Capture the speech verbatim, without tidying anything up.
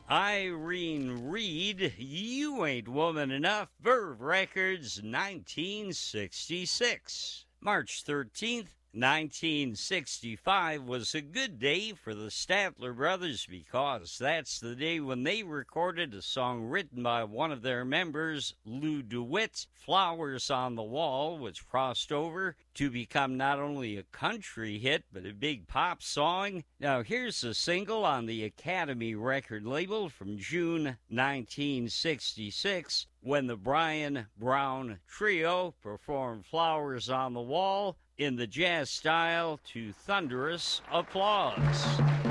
Irene Reed, You Ain't Woman Enough, Verve Records, nineteen sixty-six. March thirteenth, nineteen sixty-five was a good day for the Statler Brothers because that's the day when they recorded a song written by one of their members, Lou DeWitt, Flowers on the Wall, which crossed over to become not only a country hit but a big pop song. Now here's a single on the Academy record label from June nineteen sixty-six when the Brian Brown Trio performed Flowers on the Wall in the jazz style to thunderous applause.